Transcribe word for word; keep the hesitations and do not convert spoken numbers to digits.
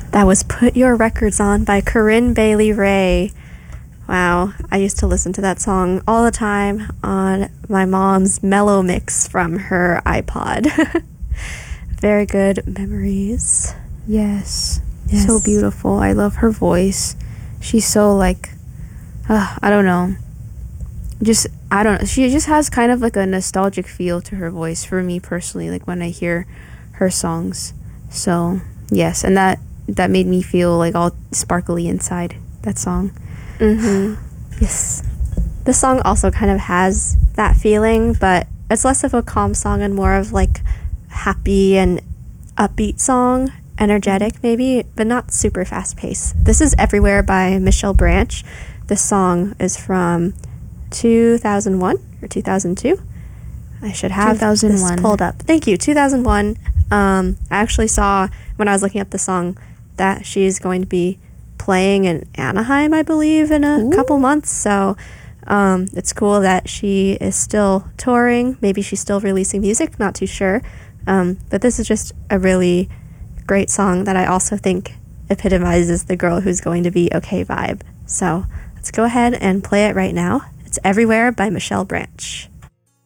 That was Put Your Records On by Corinne Bailey Rae. Wow, I used to listen to that song all the time on my mom's mellow mix from her iPod. Very good memories. Yes. Yes. So beautiful. I love her voice. She's so like, uh, I don't know. Just, I don't know. She just has kind of like a nostalgic feel to her voice for me personally, like when I hear her songs. So, yes. And that, that made me feel like all sparkly inside, that song. Mm-hmm. Yes. This song also kind of has that feeling, but it's less of a calm song and more of like happy and upbeat song, energetic maybe, but not super fast paced. This is Everywhere by Michelle Branch. This song is from two thousand one or two thousand two. I should have two thousand one. this pulled up. Thank you. two thousand one. Um, I actually saw when I was looking up the song that she's going to be playing in Anaheim, I believe, in a Ooh. couple months. So um, it's cool that she is still touring. Maybe she's still releasing music. Not too sure. Um, but this is just a really great song that I also think epitomizes the girl who's going to be okay vibe. So let's go ahead and play it right now. It's Everywhere by Michelle Branch.